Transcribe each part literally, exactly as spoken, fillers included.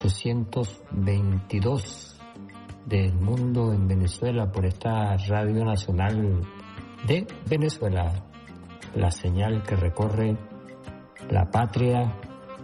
ochocientos veintidós del mundo en Venezuela por esta Radio Nacional de Venezuela, la señal que recorre la patria,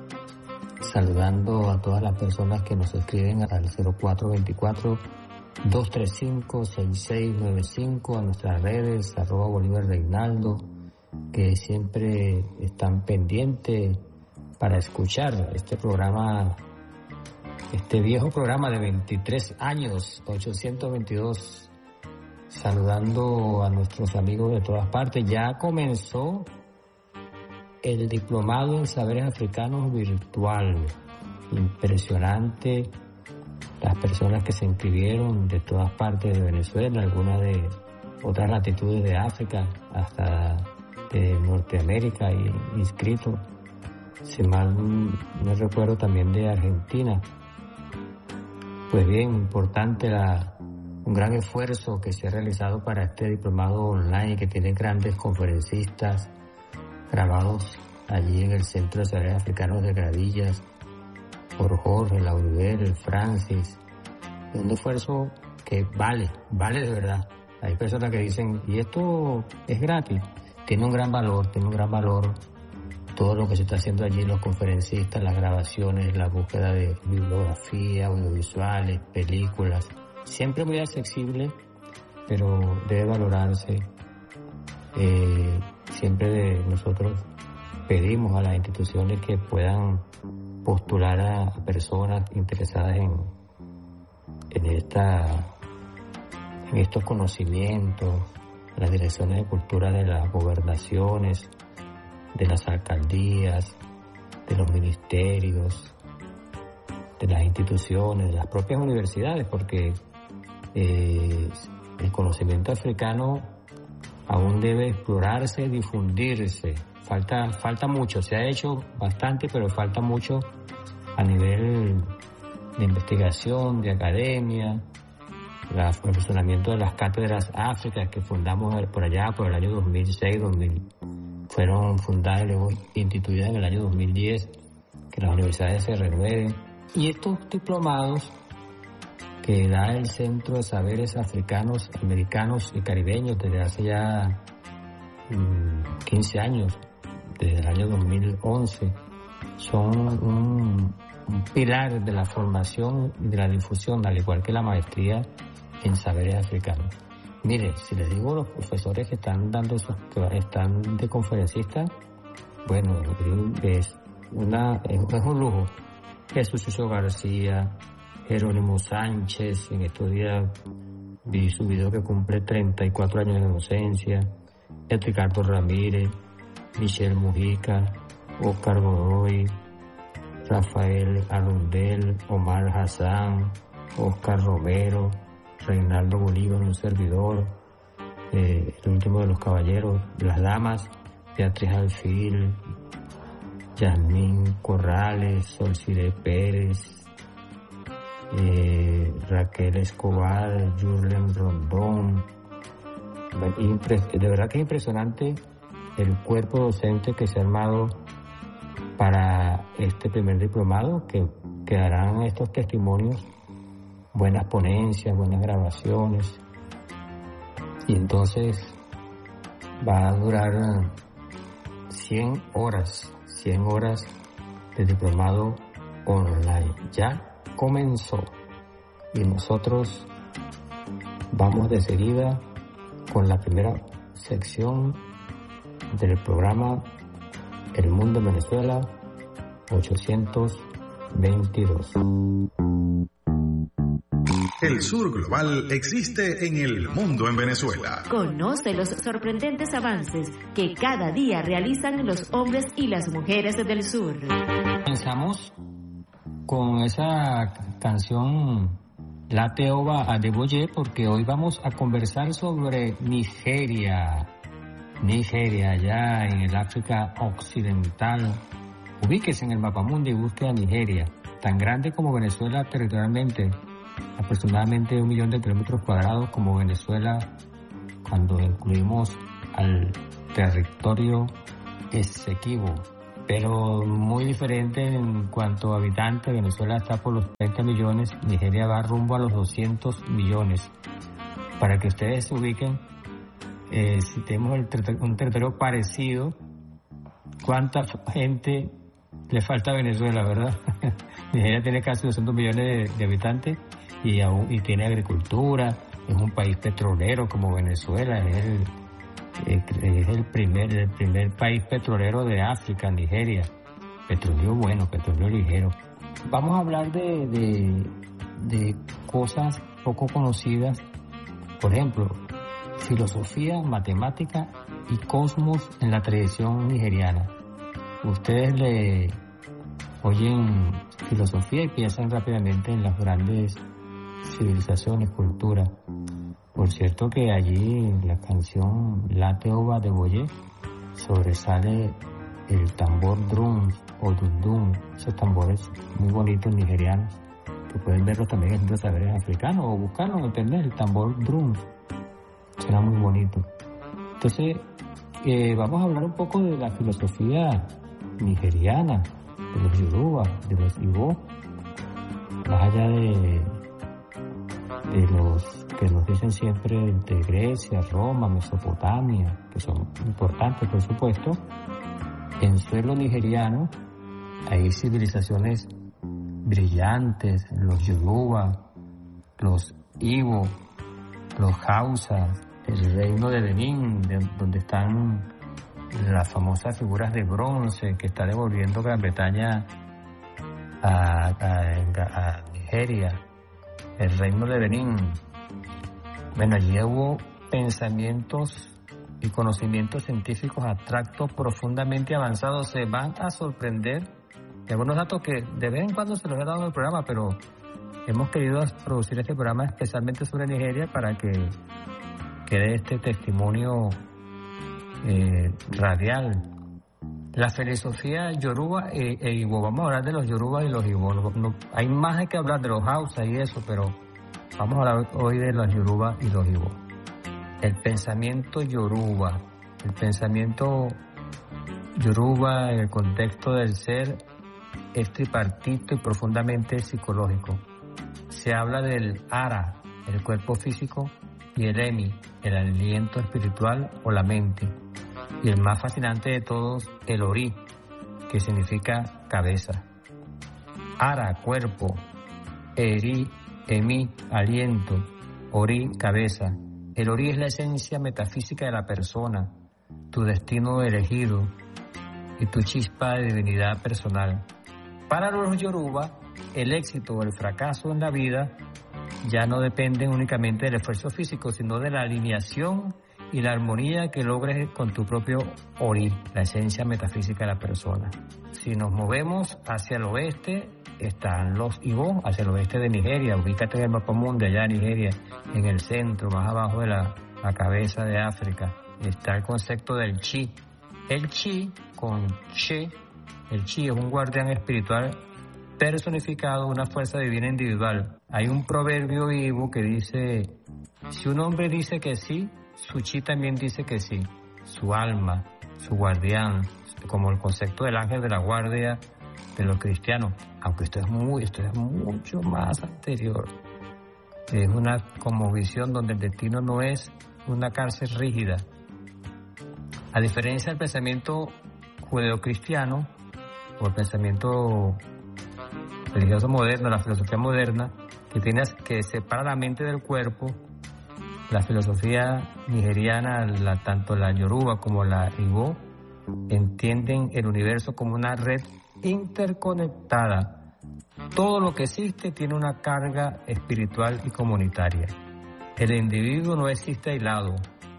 saludando a todas las personas que nos escriben al cero cuatro veinticuatro, dos tres cinco, seis seis nueve cinco, a nuestras redes, arroba Bolívar Reinaldo, que siempre están pendientes para escuchar este programa, este viejo programa de veintitrés años, ochocientos veintidós, saludando a nuestros amigos de todas partes. Ya comenzó el diplomado en saberes africanos virtual, impresionante, las personas que se inscribieron de todas partes de Venezuela, algunas de otras latitudes de África, hasta de Norteamérica y inscritos, si mal no recuerdo también de Argentina. Pues bien, importante la, un gran esfuerzo que se ha realizado para este diplomado online, que tiene grandes conferencistas grabados allí en el Centro de Saberes Africanos de Gravillas, por Jorge, Lauribel, Francis. Es un esfuerzo que vale, vale de verdad. Hay personas que dicen, ¿y esto es gratis? Tiene un gran valor, tiene un gran valor todo lo que se está haciendo allí, los conferencistas, las grabaciones, la búsqueda de bibliografía, audiovisuales, películas. Siempre muy accesible, pero debe valorarse. Eh, siempre de nosotros pedimos a las instituciones que puedan postular a personas interesadas en, en, esta, en estos conocimientos, las direcciones de cultura de las gobernaciones, de las alcaldías, de los ministerios, de las instituciones, de las propias universidades, porque eh, el conocimiento africano aún debe explorarse, difundirse. Falta, falta mucho, se ha hecho bastante, pero falta mucho a nivel de investigación, de academia, el funcionamiento de las cátedras África que fundamos por allá, por el año dos mil seis, dos mil, fueron fundadas y luego instituidas en el año dos mil diez, que las universidades se renueven. Y estos diplomados que da el Centro de Saberes Africanos, Americanos y Caribeños desde hace ya mmm, quince años, desde el año dos mil once, son un, un pilar de la formación y de la difusión, al igual que la maestría en saberes africanos. Mire, si les digo los profesores que están dando esos, que están de conferencistas, bueno, es una es, es un lujo. Jesús Chucho García, Jerónimo Sánchez, en estos días vi su video que cumple treinta y cuatro años de inocencia, Ricardo Ramírez, Michelle Mujica, Oscar Godoy, Rafael Arundel, Omar Hassan, Oscar Romero, Reinaldo Bolívar, un servidor, eh, el último de los caballeros, las damas, Beatriz Alfil, Yasmín Corrales, Solcide Pérez, eh, Raquel Escobar, Yurlen Rondón. De verdad que es impresionante el cuerpo docente que se ha armado para este primer diplomado, que quedarán estos testimonios, buenas ponencias, buenas grabaciones, y entonces va a durar cien horas, cien horas de diplomado online. Ya comenzó y nosotros vamos de seguida con la primera sección del programa El Mundo en Venezuela ochocientos veintidós. El Sur Global existe en el mundo en Venezuela. Conoce los sorprendentes avances que cada día realizan los hombres y las mujeres del sur. Comenzamos con esa canción La Teoba Adeboye, porque hoy vamos a conversar sobre Nigeria. Nigeria, allá en el África Occidental. Ubíquese en el mapamundi y busque a Nigeria, tan grande como Venezuela territorialmente, aproximadamente un millón de kilómetros cuadrados como Venezuela, cuando incluimos al territorio Esequibo, pero muy diferente en cuanto a habitantes. Venezuela está por los treinta millones, Nigeria va rumbo a los doscientos millones. Para que ustedes se ubiquen, eh, si tenemos el ter- un territorio parecido, ¿cuánta gente le falta a Venezuela, verdad? Nigeria tiene casi doscientos millones de, de habitantes y, aún, y tiene agricultura, es un país petrolero como Venezuela, es el, es el primer el primer país petrolero de África, Nigeria. Petróleo bueno, petróleo ligero. Vamos a hablar de, de, de cosas poco conocidas, por ejemplo, filosofía, matemática y cosmos en la tradición nigeriana. Ustedes le oyen filosofía y piensan rápidamente en las grandes civilizaciones, culturas. Por cierto que allí en la canción La Teoba de Boyé sobresale el tambor drum o dundum, esos tambores muy bonitos nigerianos, que pueden verlos también en los saberes africanos o buscarlos en internet, el tambor drum, será muy bonito. Entonces, eh, vamos a hablar un poco de la filosofía nigeriana, de los Yoruba, de los Igbo, más allá de, de los que nos dicen siempre de Grecia, Roma, Mesopotamia, que son importantes por supuesto. En suelo nigeriano hay civilizaciones brillantes, los Yoruba, los Igbo, los Hausas, el reino de Benín, de, donde están las famosas figuras de bronce que está devolviendo Gran Bretaña a, a, a Nigeria, el reino de Benín. Bueno, allí hubo pensamientos y conocimientos científicos abstractos profundamente avanzados. Se van a sorprender de algunos datos que de vez en cuando se los he dado en el programa, pero hemos querido producir este programa especialmente sobre Nigeria para que quede este testimonio eh, radial. La filosofía Yoruba e, e Igbo, vamos a hablar de los Yoruba y los Igbo. No, no, hay más que hablar de los Hausa y eso, pero vamos a hablar hoy de los Yoruba y los Igbo. El pensamiento Yoruba, el pensamiento Yoruba en el contexto del ser es tripartito y profundamente psicológico. Se habla del Ara, el cuerpo físico, y el Emi, el aliento espiritual o la mente. Y el más fascinante de todos, el Ori, que significa cabeza. Ara, cuerpo, Eri, Emi, aliento, Ori, cabeza. El Ori es la esencia metafísica de la persona, tu destino elegido y tu chispa de divinidad personal. Para los Yoruba, el éxito o el fracaso en la vida ya no dependen únicamente del esfuerzo físico, sino de la alineación y la armonía que logres con tu propio Ori, la esencia metafísica de la persona. Si nos movemos hacia el oeste, están los Igbo, hacia el oeste de Nigeria. Ubícate en el mapa mundo, allá en Nigeria, en el centro, más abajo de la, la cabeza de África, está el concepto del Chi. El Chi, con Che, el Chi es un guardián espiritual personificado, una fuerza divina individual. Hay un proverbio Igbo que dice, si un hombre dice que sí, su Chi también dice que sí, su alma, su guardián, como el concepto del ángel de la guardia de los cristianos, aunque esto es muy, esto es mucho más anterior. Es una como visión donde el destino no es una cárcel rígida. A diferencia del pensamiento judeocristiano o el pensamiento religioso moderno, la filosofía moderna, que tiene que separa la mente del cuerpo, la filosofía nigeriana, la, tanto la Yoruba como la Igbo, entienden el universo como una red interconectada. Todo lo que existe tiene una carga espiritual y comunitaria. El individuo no existe aislado.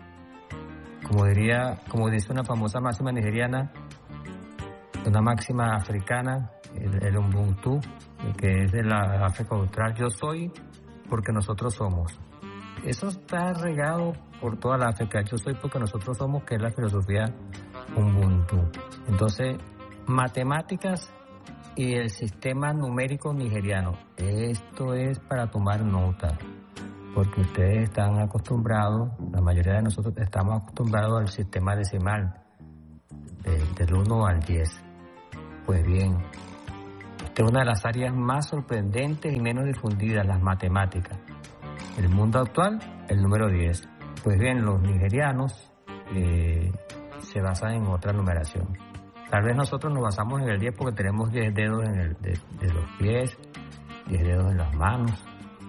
Como diría, como dice una famosa máxima nigeriana, una máxima africana, el, el Ubuntu, que es de la África Austral, yo soy porque nosotros somos. Eso está regado por toda la África, yo soy porque nosotros somos, que es la filosofía Ubuntu. Entonces, matemáticas y el sistema numérico nigeriano, esto es para tomar nota, porque ustedes están acostumbrados, la mayoría de nosotros estamos acostumbrados al sistema decimal, de, del uno al diez. Pues bien, esta es una de las áreas más sorprendentes y menos difundidas, las matemáticas. El mundo actual, el número diez. Pues bien, los nigerianos eh, se basan en otra numeración. Tal vez nosotros nos basamos en el diez porque tenemos diez dedos en el, de, de los pies, diez dedos en las manos.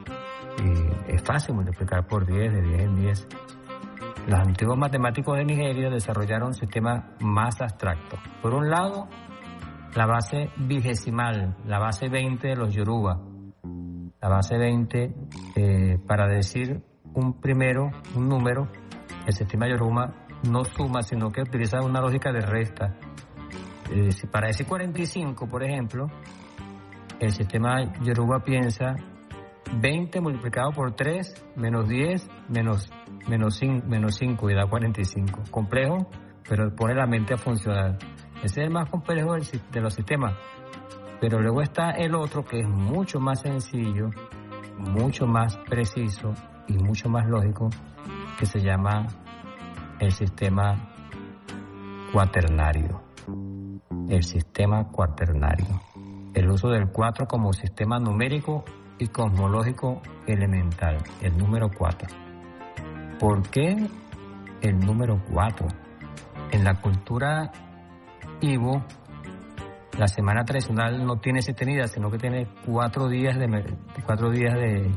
Y es fácil multiplicar por diez, de diez en diez. Los antiguos matemáticos de Nigeria desarrollaron un sistema más abstracto. Por un lado, la base vigesimal, la base veinte de los Yoruba. La base veinte, eh, para decir un primero, un número, el sistema Yoruba no suma, sino que utiliza una lógica de resta. Eh, si para decir cuarenta y cinco, por ejemplo, el sistema Yoruba piensa veinte multiplicado por tres, menos diez, menos, menos, cinco, menos cinco y da cuarenta y cinco. Complejo, pero pone la mente a funcionar. Ese es el más complejo del, de los sistemas. Pero luego está el otro que es mucho más sencillo, mucho más preciso y mucho más lógico, que se llama el sistema cuaternario. El sistema cuaternario. El uso del cuatro como sistema numérico y cosmológico elemental, el número cuatro. ¿Por qué el número cuatro? En la cultura Igbo, la semana tradicional no tiene siete días, sino que tiene cuatro días de cuatro días de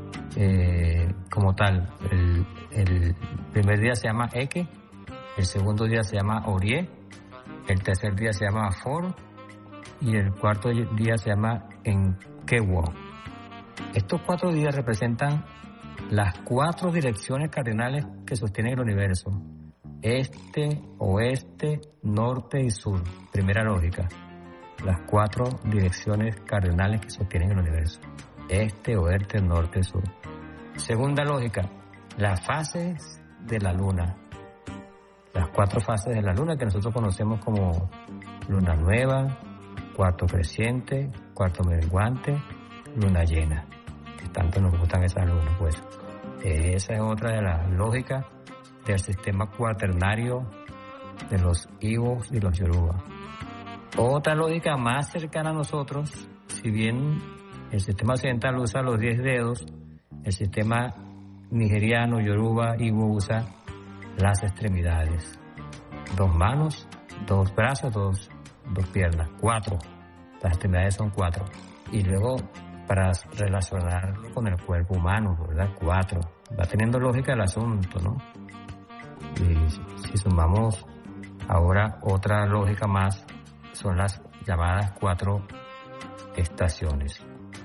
eh, como tal. El, el primer día se llama Eke, el segundo día se llama Orie, el tercer día se llama Afor y el cuarto día se llama Enkewo. Estos cuatro días representan las cuatro direcciones cardinales que sostienen el universo: este, oeste, norte y sur. Primera lógica. Las cuatro direcciones cardinales que sostienen el universo: este, oeste, norte y sur. Segunda lógica, las fases de la luna. Las cuatro fases de la luna que nosotros conocemos como luna nueva, cuarto creciente, cuarto menguante, luna llena. Que tanto nos gustan esas lunas, pues. Esa es otra de las lógicas del sistema cuaternario de los Igbos y los Yoruba. Otra lógica más cercana a nosotros, si bien el sistema occidental usa los diez dedos, el sistema nigeriano, Yoruba, Igbo usa las extremidades. Dos manos, dos brazos, dos, dos piernas, cuatro. Las extremidades son cuatro. Y luego, para relacionarlo con el cuerpo humano, ¿verdad? Cuatro. Va teniendo lógica el asunto, ¿no? Y si sumamos ahora otra lógica más, son las llamadas cuatro estaciones: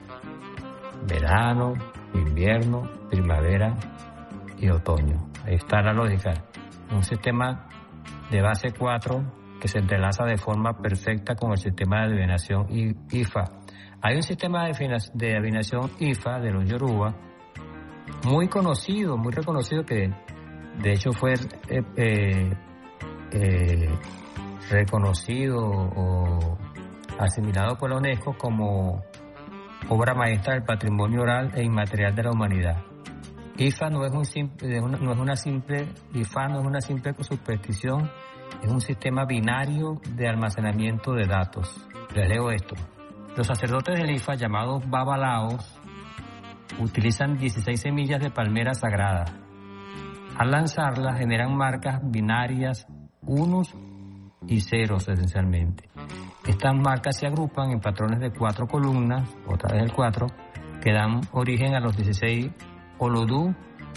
verano, invierno, primavera y otoño. Ahí está la lógica. Un sistema de base cuatro que se entrelaza de forma perfecta con el sistema de adivinación Ifa. Hay un sistema de adivinación Ifa de los Yoruba muy conocido, muy reconocido, que de hecho fue eh, eh, eh, reconocido o asimilado por la UNESCO como obra maestra del patrimonio oral e inmaterial de la humanidad. Ifa no es un simple, no es una simple, Ifa no es una simple superstición, es un sistema binario de almacenamiento de datos. Les leo esto. Los sacerdotes del Ifa, llamados babalaos, utilizan dieciséis semillas de palmera sagrada. Al lanzarlas generan marcas binarias, unos y ceros esencialmente. Estas marcas se agrupan en patrones de cuatro columnas, otra vez el cuatro, que dan origen a los dieciséis Olodu,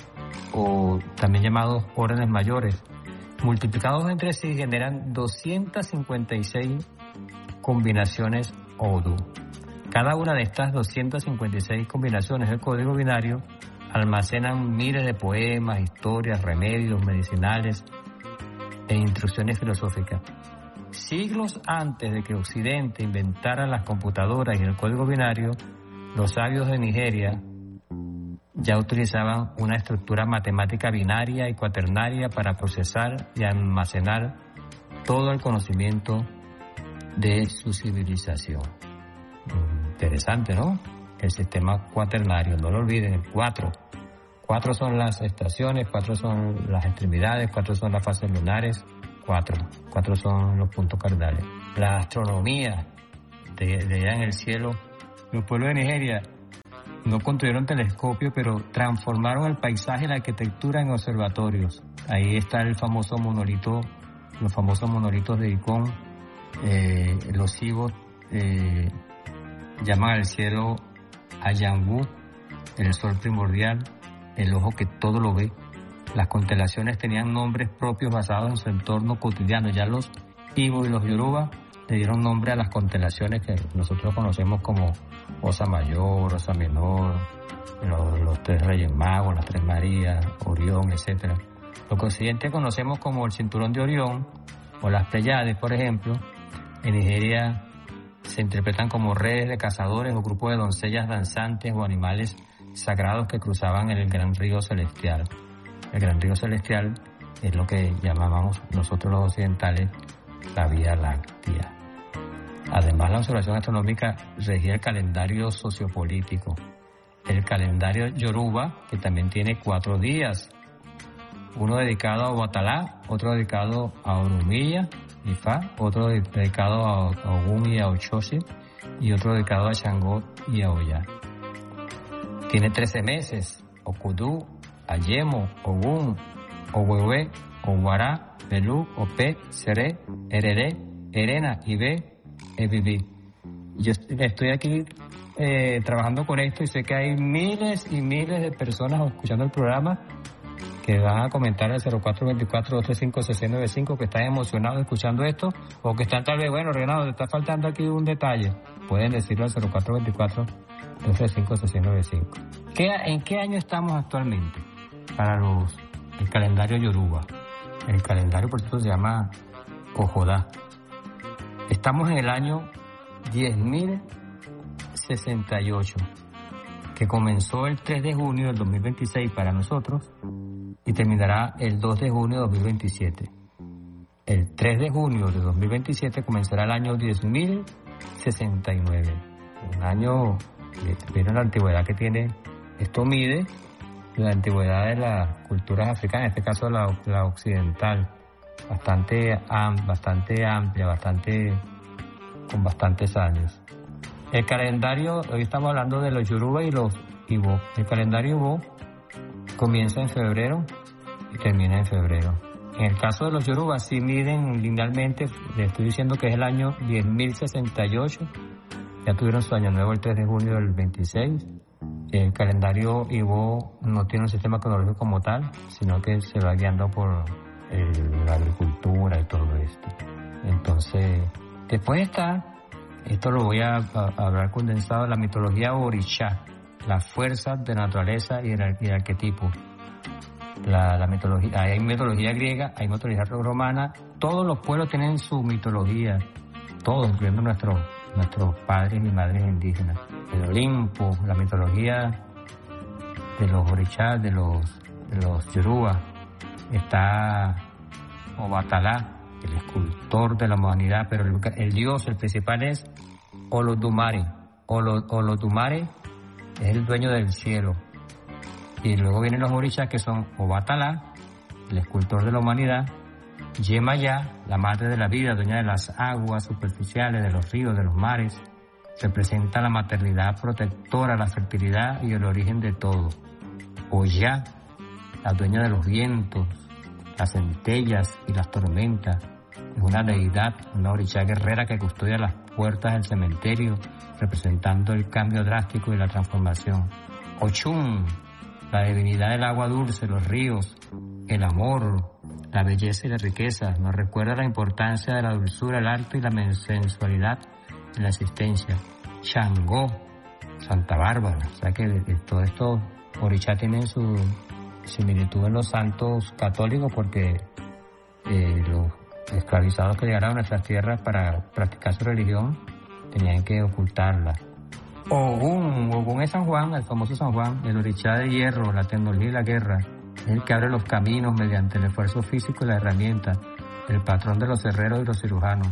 o también llamados órdenes mayores. Multiplicados entre sí generan doscientas cincuenta y seis combinaciones Odu. Cada una de estas doscientas cincuenta y seis combinaciones del código binario almacenan miles de poemas, historias, remedios medicinales e instrucciones filosóficas. Siglos antes de que Occidente inventara las computadoras y el código binario, los sabios de Nigeria ya utilizaban una estructura matemática binaria y cuaternaria para procesar y almacenar todo el conocimiento de su civilización. Interesante, ¿no? El sistema cuaternario, no lo olviden, cuatro. Cuatro son las estaciones, cuatro son las extremidades, cuatro son las fases lunares, Cuatro. Cuatro son los puntos cardinales. La astronomía de, de allá en el cielo. Los pueblos de Nigeria no construyeron telescopios, pero transformaron el paisaje y la arquitectura en observatorios. Ahí está el famoso monolito, los famosos monolitos de Icón. Eh, los Igos eh, llaman al cielo Ayangu, el sol primordial, el ojo que todo lo ve. Las constelaciones tenían nombres propios basados en su entorno cotidiano. Ya los Igbo y los Yoruba le dieron nombre a las constelaciones que nosotros conocemos como Osa Mayor, Osa Menor, los, los tres Reyes Magos, las tres Marías, Orión, etcétera. Lo que occidente conocemos como el Cinturón de Orión o las Pléyades, por ejemplo, en Nigeria se interpretan como redes de cazadores o grupos de doncellas danzantes o animales sagrados que cruzaban el gran río celestial. El gran río celestial es lo que llamábamos nosotros los occidentales la Vía Láctea. Además, la observación astronómica regía el calendario sociopolítico. El calendario Yoruba, que también tiene cuatro días, uno dedicado a Obatalá, otro dedicado a Orumilla, Ifá, otro dedicado a Ogún y a Ochoshi, y otro dedicado a Shango y a Oya. Tiene trece meses: Okudu, Ayemo, Ogún, Owewe, Owara, Belú, Ope, Seré, Hereré, Erena, Ibe, Eviví. Yo estoy aquí eh, trabajando con esto y sé que hay miles y miles de personas escuchando el programa que van a comentar al cero cuatro dos cuatro, dos tres cinco, seis seis nueve cinco, que están emocionados escuchando esto, o que están tal vez, bueno, Renato, te está faltando aquí un detalle. Pueden decirlo al cero cuatro dos cuatro, dos tres cinco, seis seis nueve cinco. ¿Qué, ¿En qué año estamos actualmente para los el calendario Yoruba? El calendario, por cierto, se llama Ojodá. Estamos en el año diez mil sesenta y ocho, que comenzó el tres de junio del dos mil veintiséis para nosotros y terminará el dos de junio de dos mil veintisiete. El tres de junio de dos mil veintisiete comenzará el año diez mil sesenta y nueve. Un año, miren la antigüedad que tiene. Esto mide la antigüedad de las culturas africanas, en este caso la, la occidental, bastante, am, bastante amplia, bastante con bastantes años. El calendario, hoy estamos hablando de los Yoruba y los Igbo. El calendario Igbo comienza en febrero y termina en febrero. En el caso de los Yoruba, si miden linealmente, les estoy diciendo que es el año diez mil sesenta y ocho, ya tuvieron su año nuevo el tres de junio del veintiséis. El calendario Igbo no tiene un sistema cronológico como tal, sino que se va guiando por el, la agricultura y todo esto. Entonces, después está, esto lo voy a, a, a hablar condensado, la mitología Orisha, las fuerzas de naturaleza y el, y el arquetipo. La, la mitología, hay mitología griega, hay mitología romana, todos los pueblos tienen su mitología, todos, incluyendo nuestros nuestros padres y madres indígenas. El Olimpo, la mitología de los Orishas, de los, de los Yoruba, está Obatalá, el escultor de la humanidad, pero el, el dios, el principal es Olodumare. Olo, Olodumare es el dueño del cielo. Y luego vienen los Orishas, que son Obatalá, el escultor de la humanidad, Yemaya, la madre de la vida, dueña de las aguas superficiales, de los ríos, de los mares, representa la maternidad protectora, la fertilidad y el origen de todo. Oya, la dueña de los vientos, las centellas y las tormentas, es una deidad, una orisha guerrera que custodia las puertas del cementerio, representando el cambio drástico y la transformación. Ochun, la divinidad del agua dulce, los ríos, el amor, la belleza y la riqueza, nos recuerda la importancia de la dulzura, el arte y la sensualidad en la existencia. Shango, Santa Bárbara, o sea que de, de todo esto Orisha tienen su similitud en los santos católicos, porque eh, los esclavizados que llegaron a nuestras tierras para practicar su religión tenían que ocultarla. Ogún, Ogún es San Juan, el famoso San Juan, el Orisha de hierro, la tecnología y la guerra. Es el que abre los caminos mediante el esfuerzo físico y la herramienta, el patrón de los herreros y los cirujanos.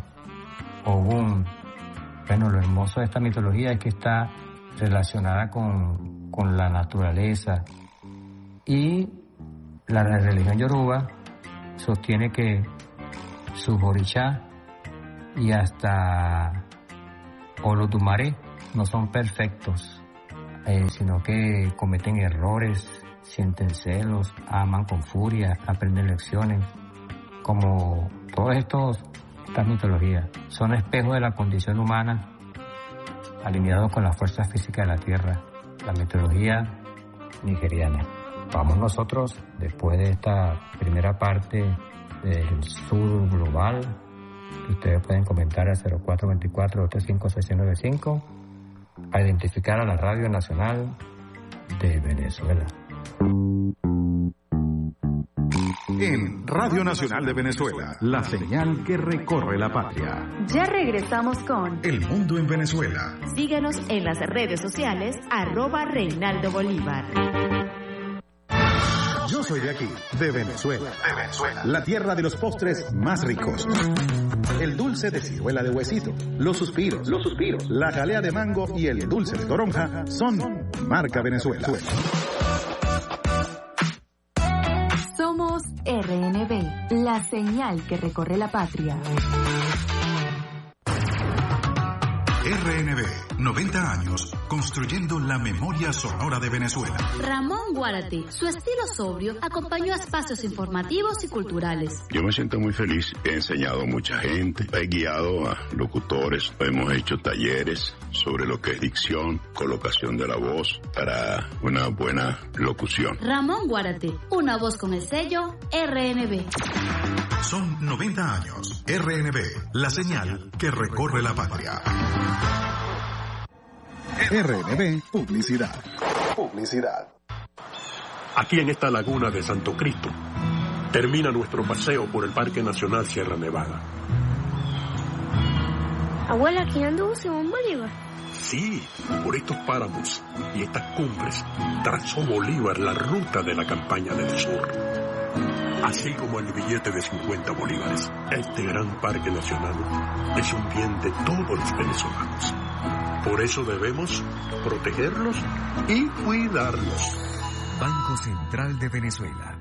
Ogún. Bueno, lo hermoso de esta mitología es que está relacionada con, con la naturaleza. Y la religión Yoruba sostiene que sus orichá y hasta Olotumaré no son perfectos, eh, sino que cometen errores, sienten celos, aman con furia, aprenden lecciones. Como todos estos, estas mitologías son espejos de la condición humana, alineados con las fuerzas físicas de la tierra, la mitología nigeriana. Vamos nosotros, después de esta primera parte del sur global, ustedes pueden comentar al cero cuatro dos cuatro, dos tres cinco, seis seis nueve cinco, a identificar a la Radio Nacional de Venezuela. En Radio Nacional de Venezuela, la señal que recorre la patria. Ya regresamos con El Mundo en Venezuela. Síguenos en las redes sociales, arroba Reinaldo Bolívar. Yo soy de aquí, de Venezuela. De Venezuela. La tierra de los postres más ricos. El dulce de ciruela de huesito, los suspiros, los suspiros, la jalea de mango y el dulce de toronja son marca Venezuela. Somos R N B, la señal que recorre la patria. R N B, noventa años, construyendo la memoria sonora de Venezuela. Ramón Guárate, su estilo sobrio, acompañó a espacios informativos y culturales. Yo me siento muy feliz, he enseñado a mucha gente, he guiado a locutores, hemos hecho talleres sobre lo que es dicción, colocación de la voz para una buena locución. Ramón Guárate, una voz con el sello R N B. Son noventa años. R N B, la señal que recorre la patria. R N B Publicidad. Publicidad. Aquí en esta laguna de Santo Cristo termina nuestro paseo por el Parque Nacional Sierra Nevada. Abuela, ¿aquí anduvo Simón Bolívar? Sí, por estos páramos y estas cumbres trazó Bolívar la ruta de la campaña del sur. Así como el billete de cincuenta bolívares, este gran parque nacional es un bien de todos los venezolanos. Por eso debemos protegerlos y cuidarlos. Banco Central de Venezuela.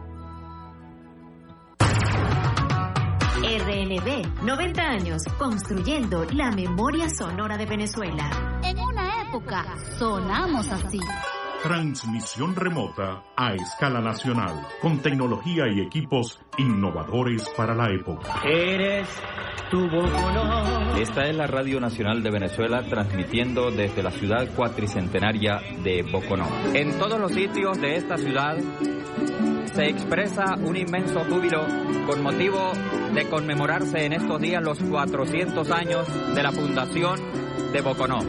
R N B, noventa años, construyendo la memoria sonora de Venezuela. En una época, sonamos así. Transmisión remota a escala nacional, con tecnología y equipos innovadores para la época. Eres tu Boconó. Esta es la Radio Nacional de Venezuela, transmitiendo desde la ciudad cuatricentenaria de Boconó. En todos los sitios de esta ciudad se expresa un inmenso júbilo con motivo de conmemorarse en estos días los cuatrocientos años de la fundación de Boconó.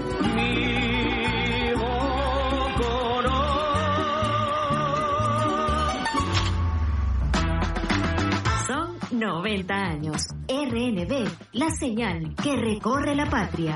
noventa años. R N B, la señal que recorre la patria.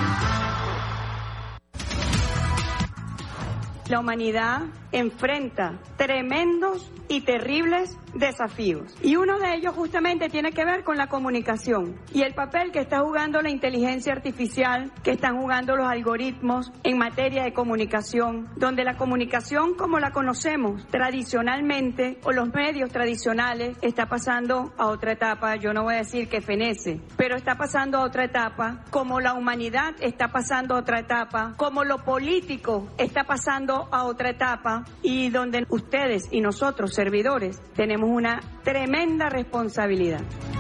La humanidad enfrenta tremendos y terribles desafíos. Y uno de ellos justamente tiene que ver con la comunicación y el papel que está jugando la inteligencia artificial, que están jugando los algoritmos en materia de comunicación, donde la comunicación como la conocemos tradicionalmente o los medios tradicionales está pasando a otra etapa. Yo no voy a decir que fenece, pero está pasando a otra etapa, como la humanidad está pasando a otra etapa, como lo político está pasando a otra etapa, y donde ustedes y nosotros, servidores, tenemos una tremenda responsabilidad.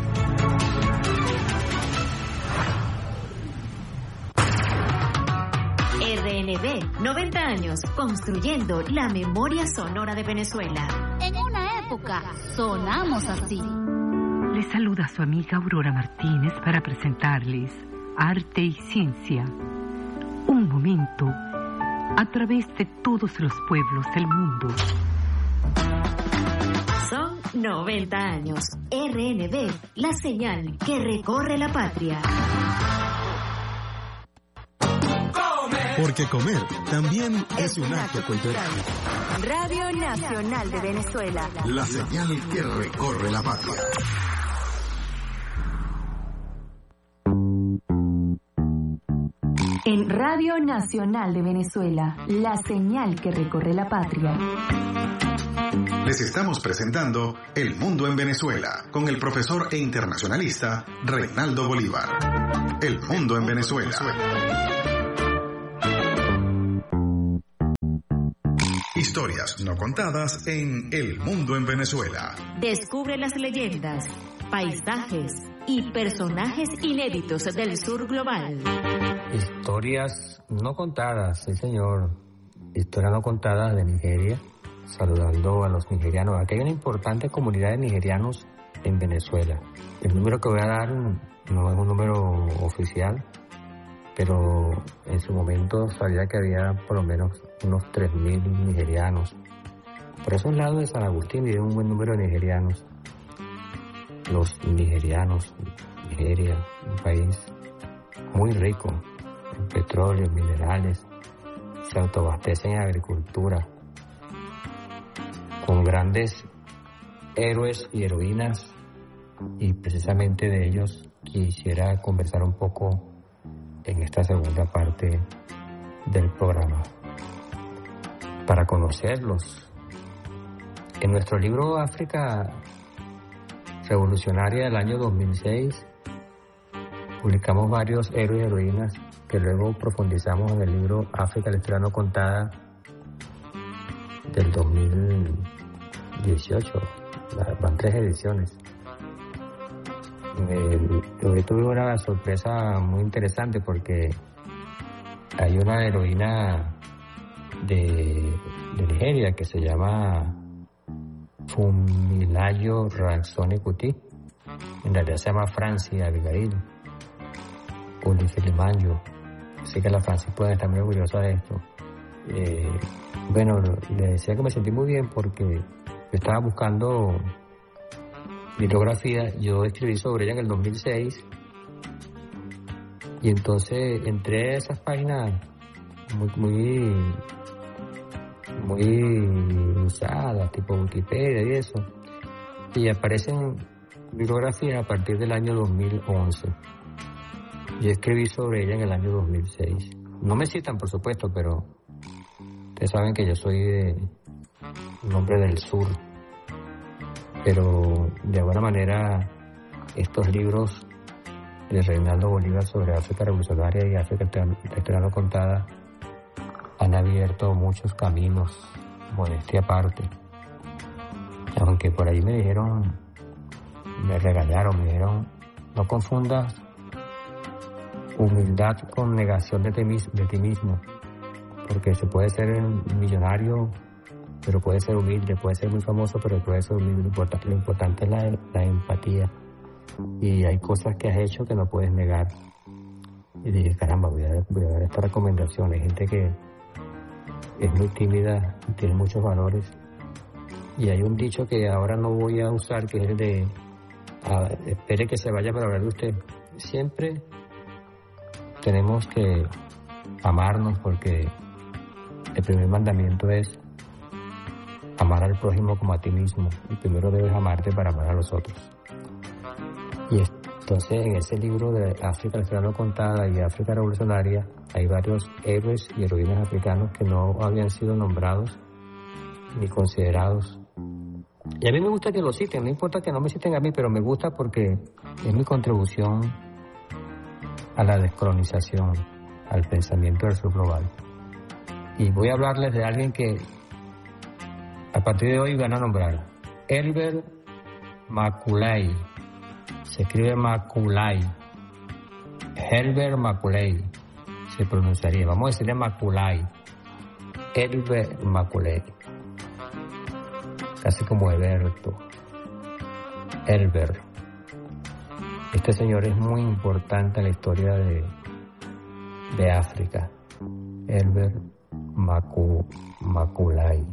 R N B, noventa años, construyendo la memoria sonora de Venezuela. En una época, sonamos así. Les saluda su amiga Aurora Martínez para presentarles Arte y Ciencia. Un momento a través de todos los pueblos del mundo. Son noventa años. R N B, la señal que recorre la patria. Porque comer también es un acto cultural. Radio Nacional de Venezuela. La señal que recorre la patria. En Radio Nacional de Venezuela, la señal que recorre la patria. Les estamos presentando El Mundo en Venezuela con el profesor e internacionalista Reinaldo Bolívar. El Mundo en Venezuela. Historias no contadas en El Mundo en Venezuela. Descubre las leyendas, paisajes y personajes inéditos del sur global. Historias no contadas, sí señor. Historias no contadas de Nigeria. Saludando a los nigerianos. Aquí hay una importante comunidad de nigerianos en Venezuela. El número que voy a dar no es un número oficial, pero en su momento sabía que había por lo menos unos tres mil nigerianos. Por esos lados de San Agustín vive un buen número de nigerianos. Los nigerianos, Nigeria, un país muy rico en petróleo, minerales, se autoabastecen en agricultura, con grandes héroes y heroínas, y precisamente de ellos quisiera conversar un poco en esta segunda parte del programa. Para conocerlos, en nuestro libro África Revolucionaria del año dos mil seis publicamos varios héroes y heroínas que luego profundizamos en el libro África, la historia no contada del dos mil dieciocho. Van tres ediciones. Eh, hoy tuve una sorpresa muy interesante porque hay una heroína de, de Nigeria que se llama Funmilayo Ransome Kuti. En realidad se llama Francis Abigail Olifilimanyo. Así que las Francis pueden estar muy orgullosas de esto. Eh, bueno, le decía que me sentí muy bien porque yo estaba buscando bibliografía. Yo escribí sobre ella en el dos mil seis y entonces entré a esas páginas muy muy muy usadas, tipo Wikipedia y eso, y aparecen bibliografías a partir del año dos mil once. Yo escribí sobre ella en el año dos mil seis. No me citan, por supuesto, pero ustedes saben que yo soy de un hombre del sur, pero de alguna manera estos libros de Reinaldo Bolívar sobre África revolucionaria y África la historia no contada han abierto muchos caminos, modestia aparte. Aunque por ahí me dijeron, me regañaron, me dijeron, no confundas humildad con negación de ti, de ti mismo, porque se puede ser millonario, pero puede ser humilde, puede ser muy famoso, pero puede ser humilde. Lo importante, lo importante es la, la empatía. Y hay cosas que has hecho que no puedes negar. Y dije, caramba, voy a, voy a dar esta recomendación. Hay gente que es muy tímida y tiene muchos valores. Y hay un dicho que ahora no voy a usar, que es el de, a, espere que se vaya para hablar de usted. Siempre tenemos que amarnos, porque el primer mandamiento es amar al prójimo como a ti mismo, y primero debes amarte para amar a los otros. Y entonces en ese libro de África, la historia no contada y África revolucionaria, hay varios héroes y heroínas africanos que no habían sido nombrados ni considerados. Y a mí me gusta que lo citen, no importa que no me citen a mí, pero me gusta porque es mi contribución a la descolonización, al pensamiento del sur global. Y voy a hablarles de alguien que a partir de hoy van a nombrar. Herbert Macaulay. Se escribe Macaulay. Herbert Macaulay se pronunciaría. Vamos a decirle Macaulay. Herbert Macaulay. Casi como Heberto. Herbert. Este señor es muy importante en la historia de, de África. Herbert Macu, Macaulay.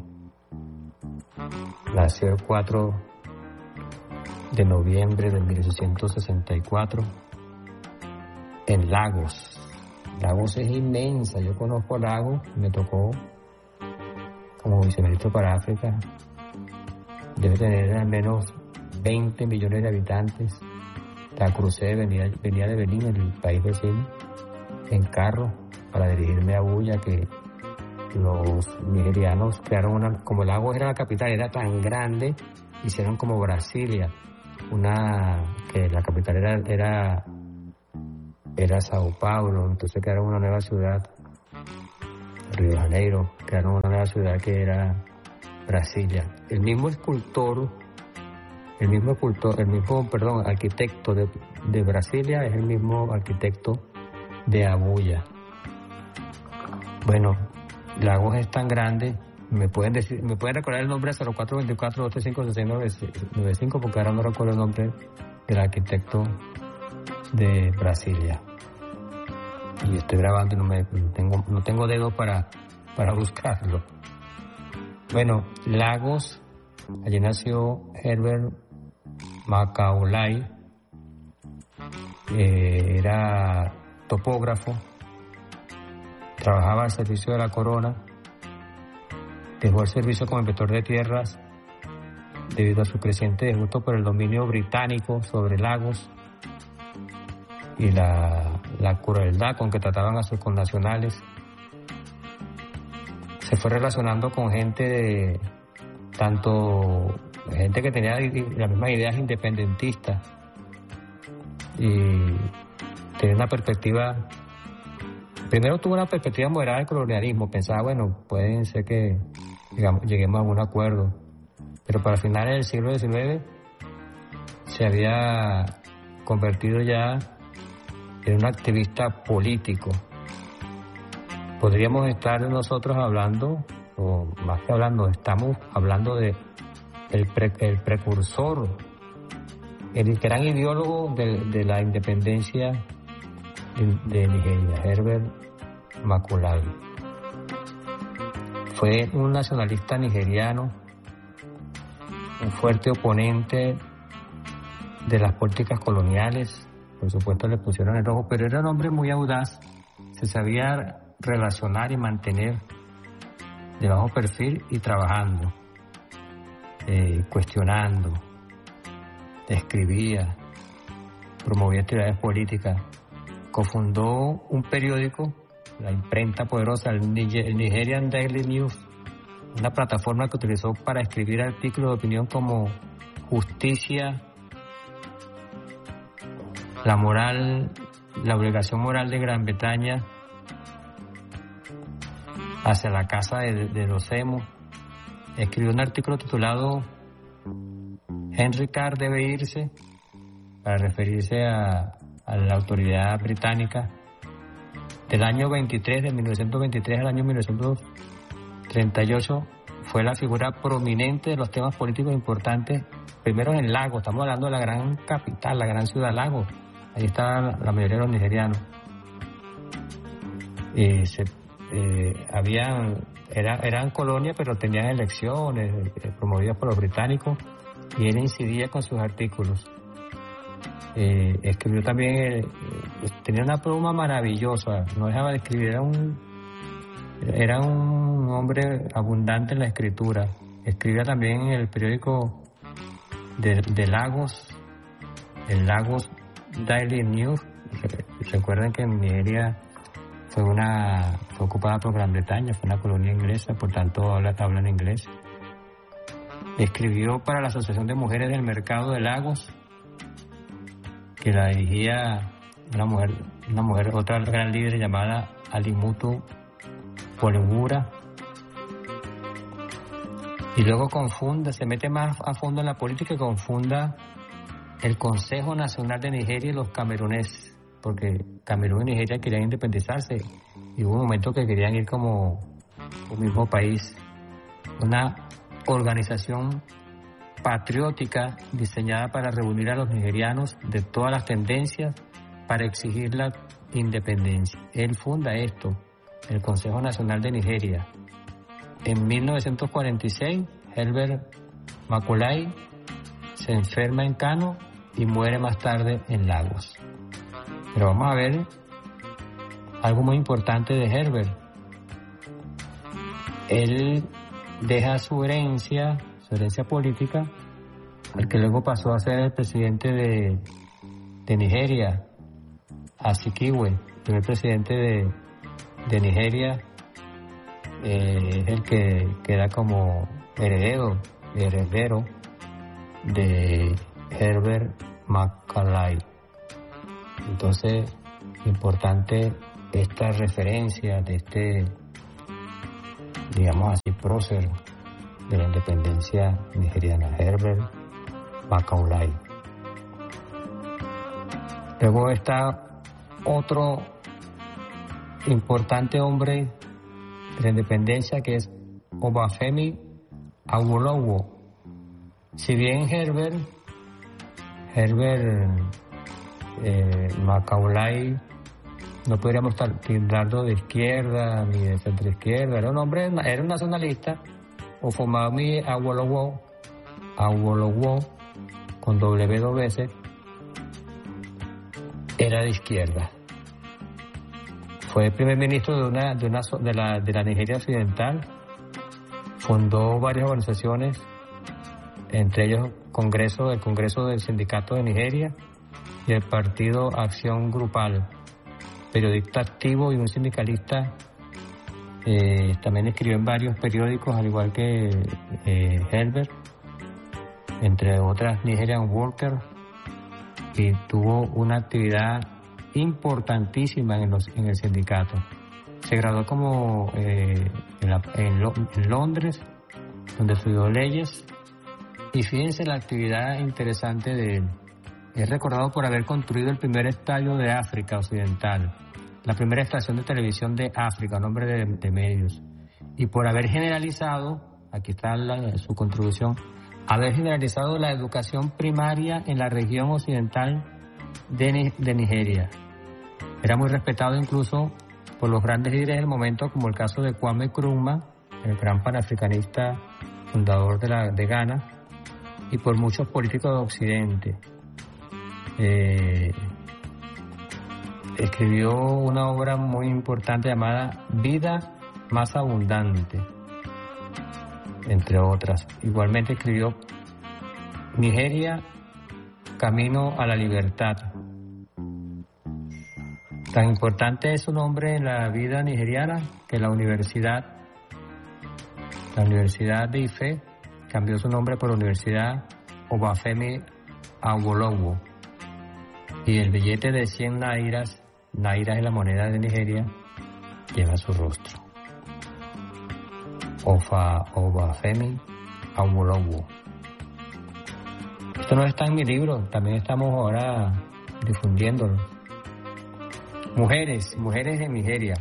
Nació el cuatro de noviembre de mil ochocientos sesenta y cuatro en Lagos. Lagos es inmensa. Yo conozco Lagos, me tocó como viceministro para África. Debe tener al menos veinte millones de habitantes. La crucé, venía, venía de Benín, el país vecino, en carro para dirigirme a Buya, que los nigerianos crearon una, como Lagos era la capital, era tan grande, hicieron como Brasilia, una que la capital era era, era Sao Paulo, entonces crearon una nueva ciudad, Río de Janeiro, crearon una nueva ciudad que era Brasilia. El mismo escultor, el mismo escultor, el mismo, perdón, arquitecto de, de Brasilia es el mismo arquitecto de Abuya. Bueno, Lagos es tan grande, me pueden decir, me pueden recordar el nombre cero cuatro dos cuatro dos tres cinco seis nueve cinco porque ahora no recuerdo el nombre del arquitecto de Brasilia. Y estoy grabando y no me no tengo no tengo dedos para para buscarlo. Bueno, Lagos, allí nació Herbert Macaulay, eh, era topógrafo, trabajaba al servicio de la corona, dejó el servicio como inspector de tierras debido a su creciente disgusto por el dominio británico sobre Lagos y la, la crueldad con que trataban a sus connacionales. Se fue relacionando con gente de tanto gente que tenía las mismas ideas independentistas y tenía una perspectiva. Primero tuvo una perspectiva moderada del colonialismo, pensaba, bueno, pueden ser que digamos, lleguemos a algún acuerdo, pero para finales del siglo diecinueve se había convertido ya en un activista político. Podríamos estar nosotros hablando, o más que hablando, estamos hablando de el, pre, el precursor, el gran ideólogo de, de la independencia de Nigeria, Herbert Macaulay. Fue un nacionalista nigeriano, un fuerte oponente de las políticas coloniales, por supuesto le pusieron el rojo, pero era un hombre muy audaz, se sabía relacionar y mantener de bajo perfil y trabajando, eh, cuestionando, escribía, promovía actividades políticas. Cofundó un periódico, la imprenta poderosa, el Nigerian Daily News, una plataforma que utilizó para escribir artículos de opinión como justicia, la moral, la obligación moral de Gran Bretaña hacia la casa de, de los emos. Escribió un artículo titulado Henry Carr debe irse, para referirse a a la autoridad británica. Del año veintitrés, de mil novecientos veintitrés al año mil novecientos treinta y ocho, fue la figura prominente de los temas políticos importantes, primero en Lagos, estamos hablando de la gran capital, la gran ciudad Lagos, ahí está la mayoría de los nigerianos. Y se, eh, habían, era, eran colonias, pero tenían elecciones eh, promovidas por los británicos, y él incidía con sus artículos. Eh, escribió también, eh, tenía una pluma maravillosa, no dejaba de escribir, era un, era un hombre abundante en la escritura. Escribía también en el periódico de, de Lagos, el Lagos Daily News. Recuerden que en Nigeria fue una fue ocupada por Gran Bretaña, fue una colonia inglesa, por tanto habla, habla en inglés. Escribió para la Asociación de Mujeres del Mercado de Lagos, que la dirigía una mujer, una mujer, otra gran líder llamada Alimutu Polengura. Y luego confunda, se mete más a fondo en la política y confunda el Consejo Nacional de Nigeria y los cameruneses, porque Camerún y Nigeria querían independizarse y hubo un momento que querían ir como un mismo país. Una organización patriótica diseñada para reunir a los nigerianos de todas las tendencias para exigir la independencia. Él funda esto, el Consejo Nacional de Nigeria. En mil novecientos cuarenta y seis, Herbert Macaulay se enferma en Kano y muere más tarde en Lagos. Pero vamos a ver algo muy importante de Herbert. Él deja su herencia, su herencia política, al que luego pasó a ser el presidente de, de Nigeria, Azikiwe, primer presidente de, de Nigeria, eh, es el que queda como heredero, heredero de Herbert Macaulay. Entonces, importante esta referencia de este, digamos así, prócer de la independencia nigeriana, Herbert Macaulay. Luego está otro importante hombre de la independencia, que es Obafemi Awolowo. Si bien Herbert Herbert eh, Macaulay no podríamos tildarlo de izquierda ni de centro izquierda, era un hombre, era un nacionalista. Obafemi Awolowo, Awolowo con W dos veces, era de izquierda. Fue el primer ministro de una de una de la de la Nigeria Occidental. Fundó varias organizaciones, entre ellos Congreso, el Congreso del Sindicato de Nigeria y el Partido Acción Grupal. Periodista activo y un sindicalista, eh, también escribió en varios periódicos, al igual que eh, Herbert, entre otras Nigerian Worker, y tuvo una actividad importantísima en, los, en el sindicato. Se graduó como eh, en, la, en, Lo, en Londres, donde estudió leyes, y fíjense la actividad interesante de él. Es recordado por haber construido el primer estadio de África Occidental, la primera estación de televisión de África, nombre de, de medios, y por haber generalizado, aquí está la, su contribución, haber generalizado la educación primaria en la región occidental de, de Nigeria. Era muy respetado incluso por los grandes líderes del momento, como el caso de Kwame Nkrumah, el gran panafricanista fundador de, la, de Ghana, y por muchos políticos de Occidente. Eh, escribió una obra muy importante llamada Vida más abundante, entre otras. Igualmente escribió Nigeria, Camino a la Libertad. Tan importante es su nombre en la vida nigeriana que la universidad, la Universidad de Ife, cambió su nombre por Universidad Obafemi Awolowo. Y el billete de cien nairas, nairas es la moneda de Nigeria, lleva su rostro. Ofa, Obafemi Awolowo. Esto no está en mi libro, también estamos ahora difundiéndolo. Mujeres, mujeres de Nigeria.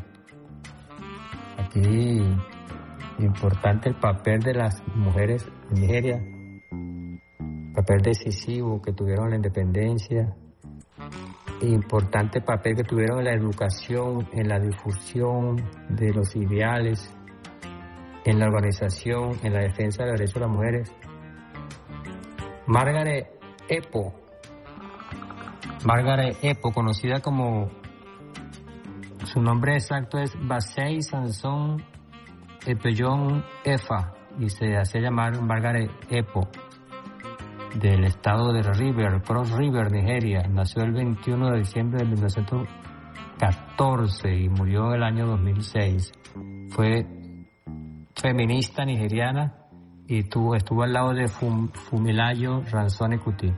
Aquí importante el papel de las mujeres en Nigeria, papel decisivo que tuvieron en la independencia, importante papel que tuvieron en la educación, en la difusión de los ideales, en la organización, en la defensa de los derechos de las mujeres. Margaret Epo, Margaret Epo, conocida como, su nombre exacto es Basei Sanson Epeyon Efa, y se hace llamar Margaret Epo, del estado de River, Cross River, Nigeria. Nació el veintiuno de diciembre de mil novecientos catorce y murió el año dos mil seis. Fue feminista nigeriana y tuvo, estuvo al lado de Fum, Fumilayo Ransome Kuti.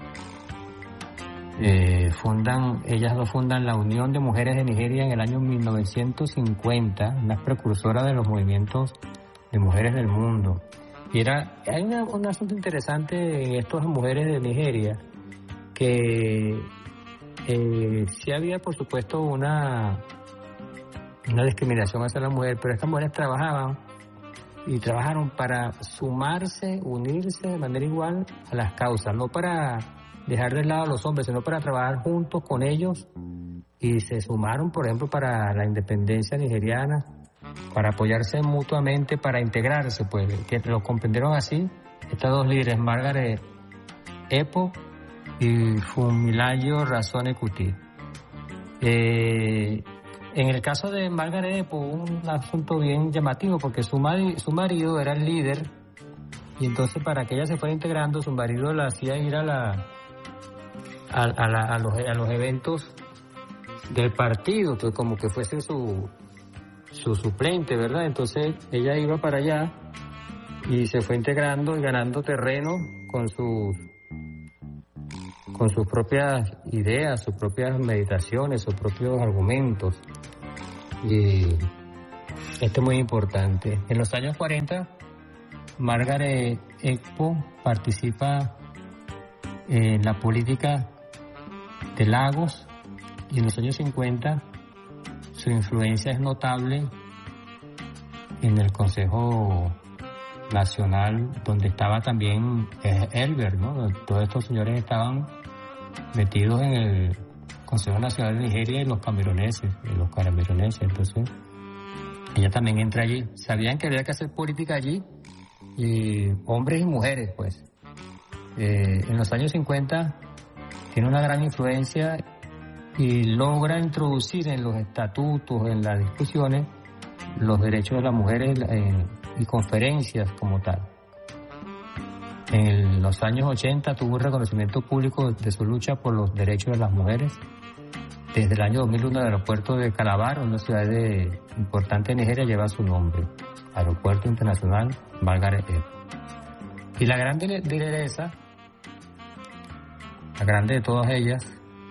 Eh, fundan, ellas dos fundan la Unión de Mujeres de Nigeria en el año mil novecientos cincuenta, una precursora de los movimientos de mujeres del mundo. Y era, hay una, un asunto interesante en estas mujeres de Nigeria, que eh, sí había, por supuesto, una, una discriminación hacia la mujer, pero estas mujeres trabajaban y trabajaron para sumarse, unirse de manera igual a las causas, no para dejar de lado a los hombres, sino para trabajar juntos con ellos, y se sumaron, por ejemplo, para la independencia nigeriana, para apoyarse mutuamente, para integrarse, pues, que lo comprendieron así estas dos líderes, Margaret Epo y Fumilayo Ransome Kuti. Eh, en el caso de Margaret Epo, un asunto bien llamativo, porque su, mari, su marido era el líder, y entonces para que ella se fuera integrando, su marido la hacía ir a la A, a, la, a, los, a los eventos del partido, pues como que fuese su su suplente, ¿verdad? Entonces ella iba para allá y se fue integrando y ganando terreno con sus con sus propias ideas, sus propias meditaciones, sus propios argumentos. Y esto es muy importante. En los años cuarenta, Margaret Egbo participa en la política de Lagos y en los años cincuenta su influencia es notable en el Consejo Nacional, donde estaba también Elbert, ¿no? Todos estos señores estaban metidos en el Consejo Nacional de Nigeria y los cameruneses, y los cameruneses. Entonces, ella también entra allí. Sabían que había que hacer política allí, y hombres y mujeres, pues. Eh, en los años cincuenta tiene una gran influencia y logra introducir en los estatutos, en las discusiones, los derechos de las mujeres eh, y conferencias como tal. En los años ochenta tuvo un reconocimiento público de su lucha por los derechos de las mujeres. Desde el año dos mil uno el aeropuerto de Calabar, una ciudad de, importante de Nigeria, lleva su nombre. Aeropuerto Internacional Margaret Egbo. Y la gran lideresa, la grande de todas ellas,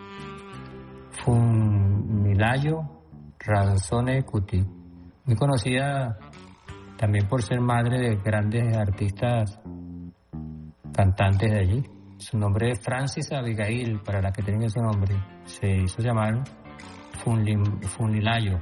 Funmilayo Ransome Kuti, muy conocida también por ser madre de grandes artistas cantantes de allí. Su nombre es Francis Abigail, para las que tienen ese nombre. Se hizo llamar Funmilayo.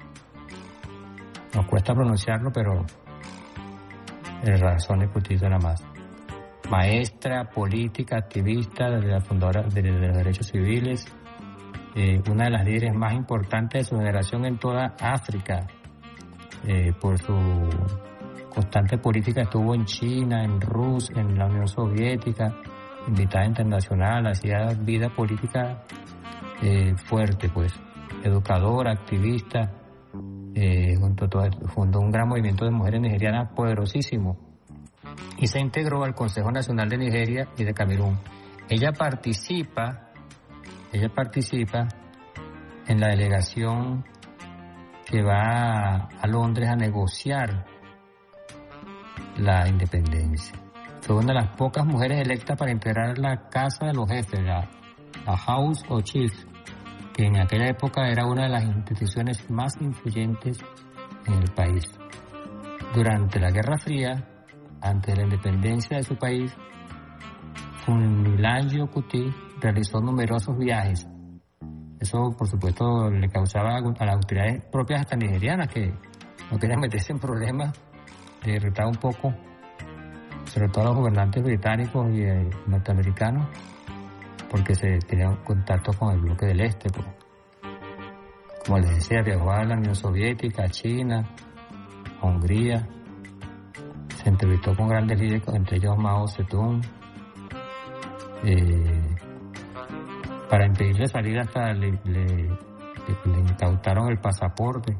Nos cuesta pronunciarlo, pero el Ransome Kuti suena más. Maestra, política, activista, de la fundadora de, de los derechos civiles, eh, una de las líderes más importantes de su generación en toda África. Eh, por su constante política estuvo en China, en Rusia, en la Unión Soviética, invitada internacional, hacía vida política eh, fuerte, pues, educadora, activista, eh, junto a todo, fundó un gran movimiento de mujeres nigerianas poderosísimo y se integró al Consejo Nacional de Nigeria y de Camerún. Ella participa, ella participa en la delegación que va a Londres a negociar la independencia. Fue una de las pocas mujeres electas para integrar la Casa de los Jefes, la, la House of Chiefs, que en aquella época era una de las instituciones más influyentes en el país. Durante la Guerra Fría, antes de la independencia de su país, Funmilayo Kuti realizó numerosos viajes. Eso, por supuesto, le causaba a las autoridades propias hasta nigerianas, que no querían meterse en problemas, le irritaba un poco, sobre todo a los gobernantes británicos y eh, norteamericanos, porque se tenían contacto con el bloque del Este. Pues. Como les decía, viajó a la Unión Soviética, a China, a Hungría, se entrevistó con grandes líderes, entre ellos Mao Zedong. Eh, para impedirle salir hasta le, le, le, le incautaron el pasaporte.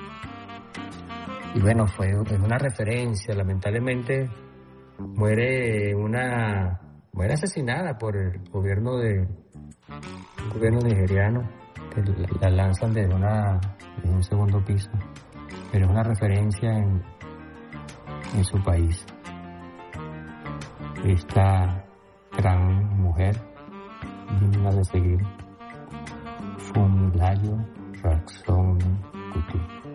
Y bueno, fue una referencia. Lamentablemente muere una muere asesinada por el gobierno de el gobierno nigeriano, que la, la lanzan desde una de un segundo piso, pero es una referencia en, en su país. Esta gran mujer digna de seguir, Funmilayo Ransome Kuti.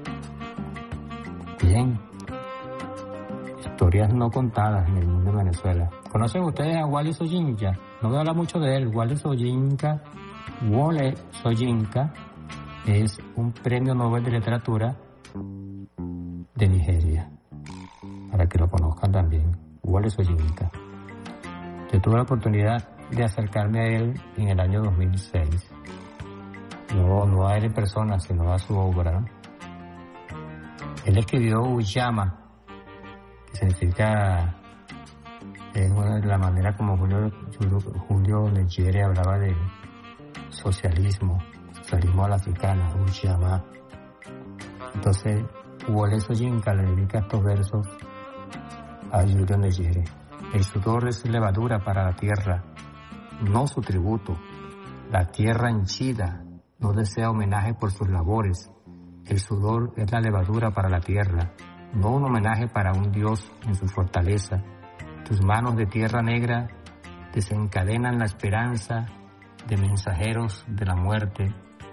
Bien, historias no contadas en el mundo de Venezuela. ¿Conocen ustedes a Wole Soyinka? No voy a hablar mucho de él. Wole Soyinka, Wole Soyinka es un premio Nobel de Literatura de Nigeria, para que lo conozcan también. Wole Soyinka. Yo tuve la oportunidad de acercarme a él en el año dos mil seis. No, no a él en persona, sino a su obra, ¿no? Él escribió Uyama, que significa, es una de la manera como Julio, Julio Nyerere hablaba de socialismo, socialismo a la africana, Uyama. Entonces, Wole Soyinka le dedica estos versos a Julio Nyerere. El sudor es levadura para la tierra, no su tributo. La tierra henchida no desea homenaje por sus labores. El sudor es la levadura para la tierra, no un homenaje para un dios en su fortaleza. Tus manos de tierra negra desencadenan la esperanza de mensajeros de la muerte.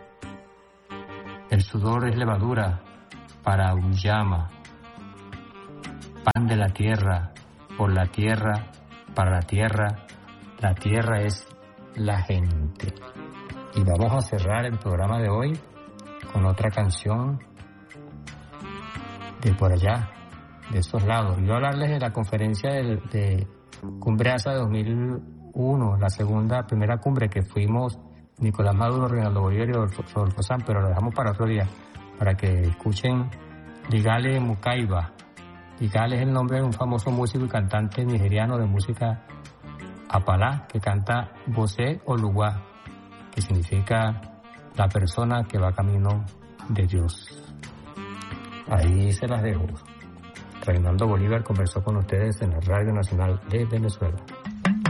El sudor es levadura para Ullama, pan de la tierra, por la tierra, para la tierra. La tierra es la gente. Y vamos a cerrar el programa de hoy con otra canción de por allá, de estos lados. Y voy a hablarles de la conferencia de, de Cumbre A S A de dos mil uno, la segunda, primera cumbre que fuimos Nicolás Maduro, Reinaldo Bolívar y Rodolfo Sanz, pero lo dejamos para otro día, para que escuchen Digale Mukaiba. Digale es el nombre de un famoso músico y cantante nigeriano de música apalá, que canta Bose Oluwa, que significa la persona que va camino de Dios. Ahí se las dejo. Reinaldo Bolívar conversó con ustedes en la Radio Nacional de Venezuela.